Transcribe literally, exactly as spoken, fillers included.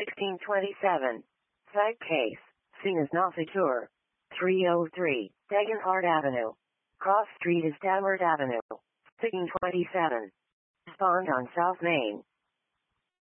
sixteen twenty-seven. Site case. Scene is Nasitur. three oh three. Degenhardt Avenue. Cross Street is Dammert Avenue. sixteen twenty-seven. Spawned on South Main.